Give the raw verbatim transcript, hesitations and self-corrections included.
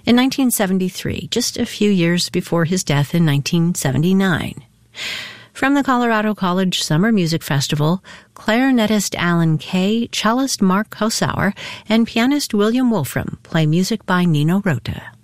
in nineteen seventy-three, just a few years before his death in nineteen seventy-nine. From the Colorado College Summer Music Festival, clarinetist Alan Kay, cellist Mark Hosauer, and pianist William Wolfram play music by Nino Rota.